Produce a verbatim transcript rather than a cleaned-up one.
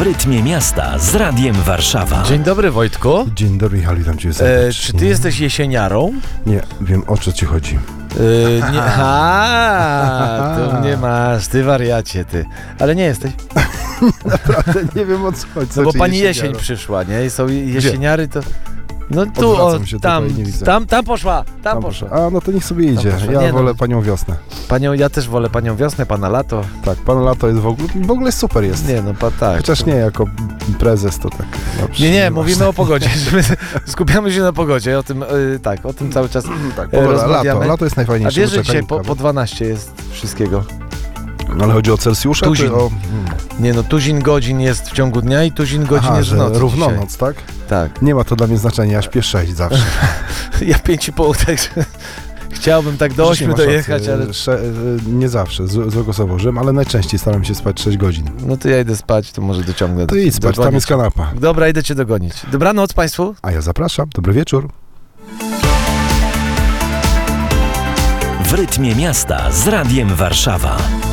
W rytmie miasta z Radiem Warszawa. Dzień dobry, Wojtku. Dzień dobry, Michał, witam Cię E, serdecznie. czy ty jesteś jesieniarą? Nie, wiem, o co Ci chodzi. E, nie, a, to mnie masz, ty wariacie, ty. Ale nie jesteś. Naprawdę nie wiem, o co chodzi. No bo Znaczy, pani jesieniaro. jesień przyszła, nie? I są jesieniary, to... No tu, Odwracam o, się tam, tutaj, nie widzę. tam, tam poszła, tam, Tam poszła. poszła. A, no to niech sobie idzie. poszła. Ja Nie, no. wolę Panią Wiosnę. Panią, ja też wolę panią wiosnę, pana lato. Tak, Pan Lato jest w ogóle, w ogóle super jest. Nie, no pa, tak. Chociaż nie, jako prezes to tak. Dobrze, Nie, nie, ważne. mówimy o pogodzie. Skupiamy się na pogodzie, o tym, y, tak, o tym cały czas Tak, e, pogoda, rozmawiamy. lato, lato jest A najfajniejsze. wiesz, że bo dzisiaj czeka po, nitka. po dwanaście jest wszystkiego? No ale chodzi o Celsjusza, Tuzin. czy o... Nie no, tuzin godzin jest w ciągu dnia i tuzin godzin Aha, jest w że nocy równonoc, tak? dzisiaj. Tak. Nie ma to dla mnie znaczenia, ja śpię sześć zawsze. Ja pięć i pół, także chciałbym tak do Przecież nie ośmiu masz dojechać, racji. ale Sze, nie zawsze, z, złego założyłem, ale najczęściej staram się spać sześć godzin. no to ja idę spać, to może dociągnę. To idź spać, tam dogonić. jest kanapa. Dobra, idę cię dogonić. Dobranoc Państwu. A ja zapraszam, dobry wieczór. W rytmie miasta z Radiem Warszawa.